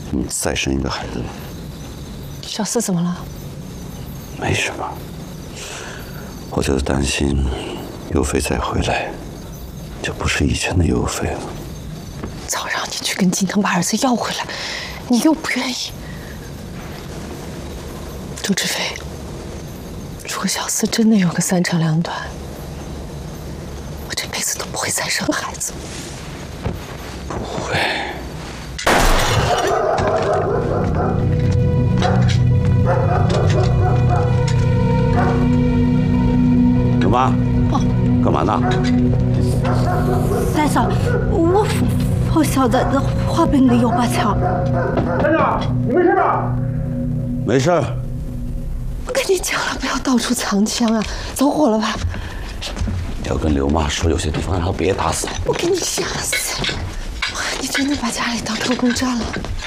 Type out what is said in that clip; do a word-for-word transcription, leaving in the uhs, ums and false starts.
你再生一个孩子吧。 小四怎么了？ 没什么，我就是担心尤飞再回来，就不是以前的尤飞了。 早让你去跟金腾把儿子要回来，你又不愿意。周志飞，如果小四真的有个三长两短，我这辈子都不会再生孩子。 不会。舅妈，哦，干嘛呢？ 三嫂，我不晓得这花盆里有把枪。 站长，你没事吧？ 没事。 我跟你讲了，不要到处藏枪啊！走火了吧？ 要跟刘妈说，有些地方让她别打死。 我给你吓死！你真的把家里当特工站了？